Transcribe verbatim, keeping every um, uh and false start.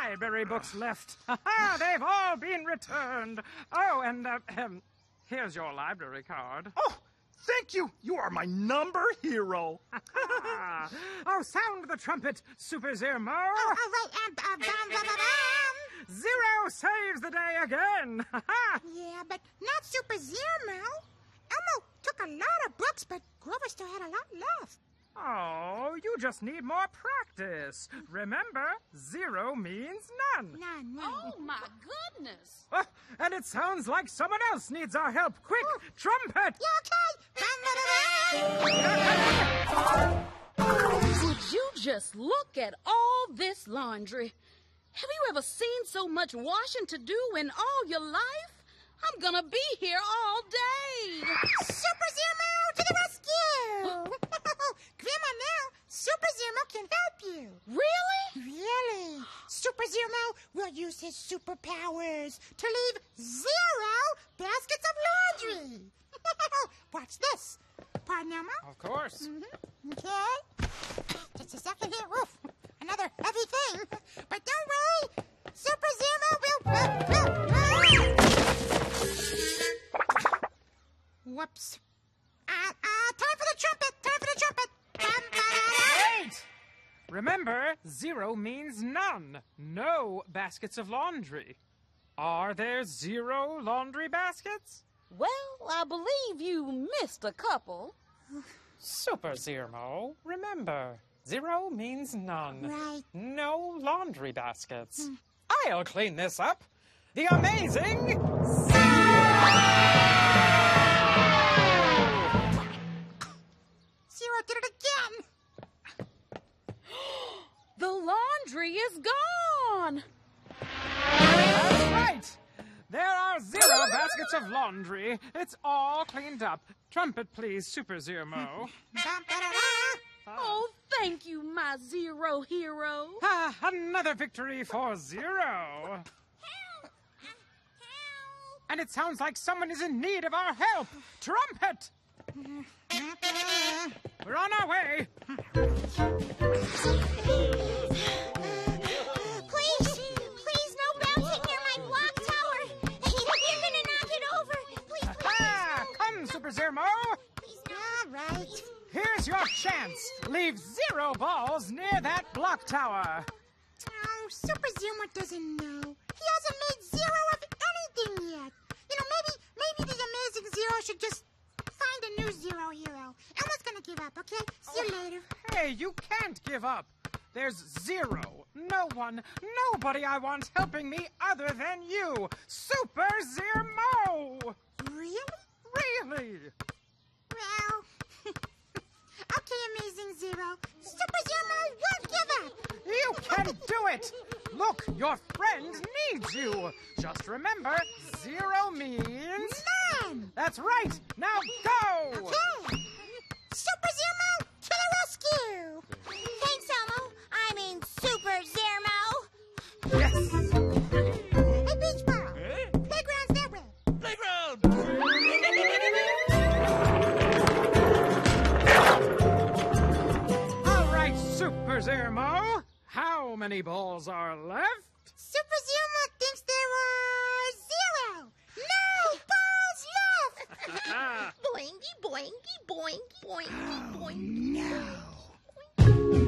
library books left. Ha-ha, they've all been returned. Oh, and uh, um, here's your library card. Oh, thank you. You are my number hero. Oh, sound the trumpet, Super Zermo. Oh, all right, and uh, bam, bam, bam, bam. Zero saves the day again. Yeah, but not Super Zermo. Elmo took a lot of books, but Grover still had a lot left. Oh, you just need more practice. Remember, zero means none. None, none. Oh, my goodness. Oh, and it sounds like someone else needs our help. Quick, trumpet! You okay? Bam, bam, bam. Would you just look at all this laundry? Have you ever seen so much washing to do in all your life? I'm gonna be here all day. Super Zermo to the rescue! Grandma, now Super Zermo can help you. Really? Really? Super Zermo will use his superpowers to leave zero baskets of laundry. Watch this. Pardon, Elmo? Of course. Mm-hmm. Okay. Just a second here. Oof. Another heavy thing. But don't worry. Super Zermo will... Uh, uh, uh. Whoops. Uh, uh, time for the trumpet. Time for the trumpet. Bum, ba-da-da. Wait! Remember, zero means none. No baskets of laundry. Are there zero laundry baskets? Well, I believe you missed a couple. Super Zermo, remember, zero means none. Right. No laundry baskets. I'll clean this up. The amazing Zero did it again. The laundry is gone. That's right. There are zero baskets of laundry. It's all cleaned up. Trumpet, please, Super Zermo. Bum, ba-da-da. Oh, thank you, my zero hero. Ah, another victory for zero. And it sounds like someone is in need of our help. Trumpet! We're on our way. Please, please, no bouncing near my block tower. You're gonna knock it over. Please, please. Ah, come, Super Zermo. Please, no. All right. Here's your chance. Leave zero balls near that block tower. Oh, Super Zermo doesn't know. He hasn't made zero of anything yet. You know, maybe, maybe the amazing Zero should just find a new zero hero. Elmo's gonna give up, okay? See you later. Hey, you can't give up. There's zero. No one, nobody I want helping me other than you, Super Zermo. Really? Really? Well, okay, amazing Zero. Super Zermo won't give up. You can do it. Look, your friend needs you. Just remember, zero means... None. That's right. Now go. Okay. Super Zermo to the rescue. Thanks, Elmo. I mean, Super Zermo. Yes. Hey, Beach Ball. Playground's that way. All right, Super Zermo. How many balls are left? Super Zermo thinks there are zero. No balls left. Boingy, boingy, boingy, boingy, boingy. No.